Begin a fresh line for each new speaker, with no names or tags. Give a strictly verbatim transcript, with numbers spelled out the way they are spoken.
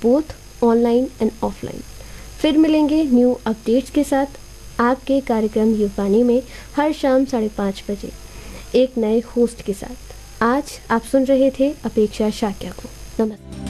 Both online and offline. फिर मिलेंगे new updates के साथ आपके कार्यक्रम युववाणी में हर शाम साढ़े पाँच बजे एक नए होस्ट के साथ। आज आप सुन रहे थे अपेक्षा शाक्या को। नमस्ते।